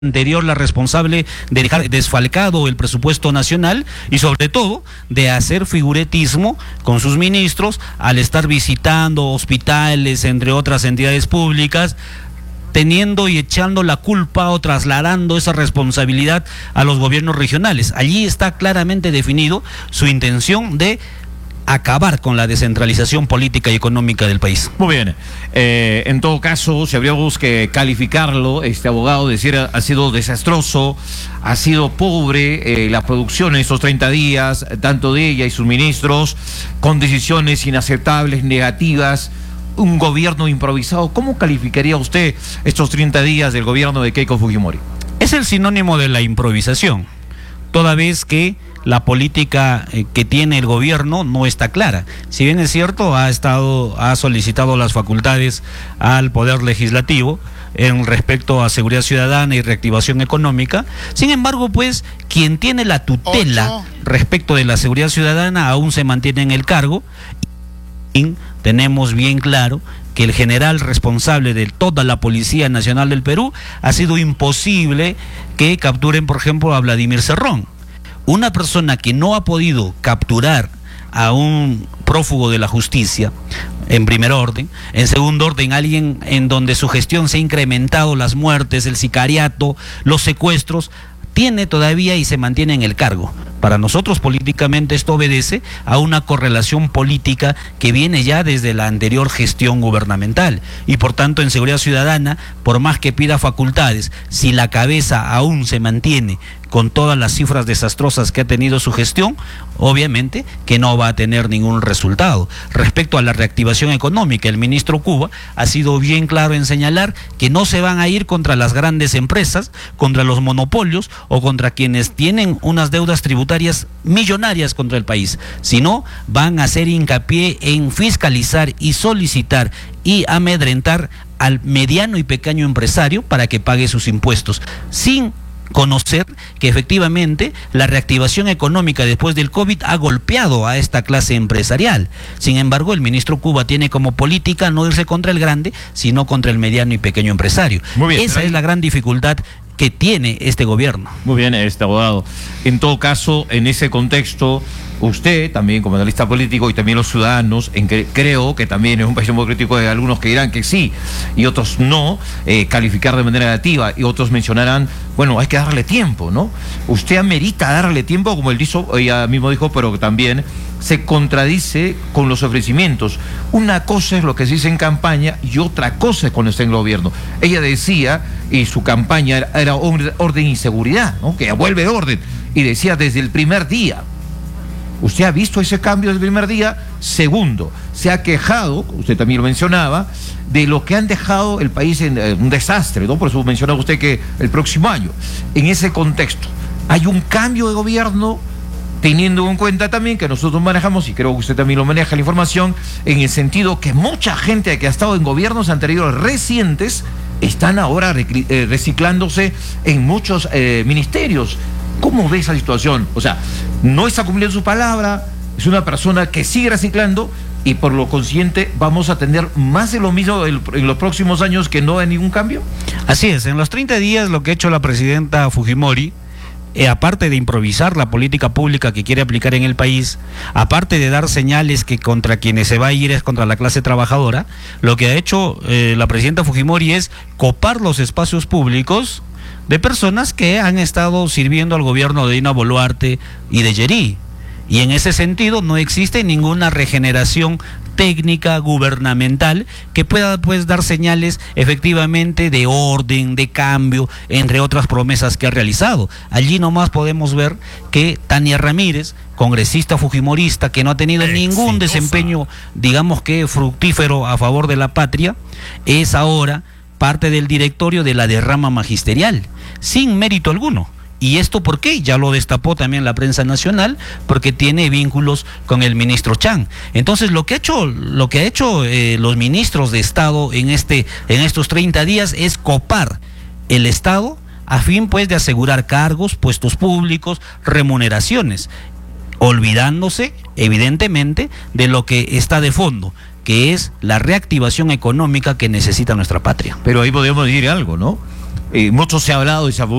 anterior la responsable de dejar desfalcado el presupuesto nacional y sobre todo de hacer figuretismo con sus ministros al estar visitando hospitales, entre otras entidades públicas, teniendo y echando la culpa o trasladando esa responsabilidad a los gobiernos regionales. Allí está claramente definido su intención de acabar con la descentralización política y económica del país. Muy bien. En todo caso, si habríamos que calificarlo, este abogado, decir, ha sido desastroso, ha sido pobre la producción en estos 30 días, tanto de ella y sus ministros, con decisiones inaceptables, negativas, un gobierno improvisado. ¿Cómo calificaría usted estos 30 días del gobierno de Keiko Fujimori? Es el sinónimo de la improvisación, toda vez que la política que tiene el gobierno no está clara. Si bien es cierto, ha solicitado las facultades al Poder Legislativo en respecto a seguridad ciudadana y reactivación económica. Sin embargo, pues, quien tiene la tutela respecto de la seguridad ciudadana aún se mantiene en el cargo. Y tenemos bien claro que el general responsable de toda la Policía Nacional del Perú ha sido imposible que capturen, por ejemplo, a Vladimir Cerrón. Una persona que no ha podido capturar a un prófugo de la justicia, en primer orden. En segundo orden, alguien en donde su gestión se ha incrementado las muertes, el sicariato, los secuestros, tiene todavía y se mantiene en el cargo. Para nosotros políticamente esto obedece a una correlación política que viene ya desde la anterior gestión gubernamental y por tanto en seguridad ciudadana, por más que pida facultades, si la cabeza aún se mantiene con todas las cifras desastrosas que ha tenido su gestión, obviamente que no va a tener ningún resultado. Respecto a la reactivación económica, el ministro Cuba ha sido bien claro en señalar que no se van a ir contra las grandes empresas, contra los monopolios o contra quienes tienen unas deudas tributarias millonarias contra el país, sino van a hacer hincapié en fiscalizar y solicitar y amedrentar al mediano y pequeño empresario para que pague sus impuestos, sin conocer que efectivamente la reactivación económica después del COVID ha golpeado a esta clase empresarial. Sin embargo, el ministro Cuba tiene como política no irse contra el grande, sino contra el mediano y pequeño empresario. Muy bien, esa es la gran dificultad que tiene este gobierno. Muy bien, abogado. En todo caso, en ese contexto, usted también como analista político y también los ciudadanos, creo que también es un país muy crítico de algunos que dirán que sí y otros no, calificar de manera negativa y otros mencionarán, bueno, hay que darle tiempo, ¿no? Usted amerita darle tiempo, como él dijo, ella mismo dijo, pero también se contradice con los ofrecimientos. Una cosa es lo que se dice en campaña y otra cosa es cuando está en el gobierno. Ella decía, y su campaña era orden y seguridad, ¿no? Que vuelve orden, y decía desde el primer día. ¿Usted ha visto ese cambio desde el primer día? Segundo, se ha quejado, usted también lo mencionaba, de lo que han dejado el país en un desastre, ¿no? Por eso mencionaba usted que el próximo año. En ese contexto, ¿hay un cambio de gobierno? Teniendo en cuenta también que nosotros manejamos, y creo que usted también lo maneja, la información, en el sentido que mucha gente que ha estado en gobiernos anteriores recientes están ahora reciclándose en muchos ministerios. ¿Cómo ve esa situación? O sea, no está cumpliendo su palabra, es una persona que sigue reciclando y por lo consiguiente vamos a tener más de lo mismo en los próximos años que no hay ningún cambio. Así es, en los 30 días lo que ha hecho la presidenta Fujimori, aparte de improvisar la política pública que quiere aplicar en el país, aparte de dar señales que contra quienes se va a ir es contra la clase trabajadora, lo que ha hecho la presidenta Fujimori es copar los espacios públicos de personas que han estado sirviendo al gobierno de Dina Boluarte y de Yerí. Y en ese sentido no existe ninguna regeneración técnica gubernamental que pueda pues dar señales efectivamente de orden, de cambio, entre otras promesas que ha realizado. Allí nomás podemos ver que Tania Ramírez, congresista fujimorista que no ha tenido ningún desempeño, digamos que fructífero a favor de la patria, es ahora parte del directorio de la derrama magisterial, sin mérito alguno. ¿Y esto por qué? Ya lo destapó también la prensa nacional, porque tiene vínculos con el ministro Chang. Entonces, lo que ha hecho los ministros de Estado en estos 30 días es copar el Estado a fin pues de asegurar cargos, puestos públicos, remuneraciones, olvidándose evidentemente de lo que está de fondo, que es la reactivación económica que necesita nuestra patria. Pero ahí podemos decir algo, ¿no? mucho se ha hablado y se ha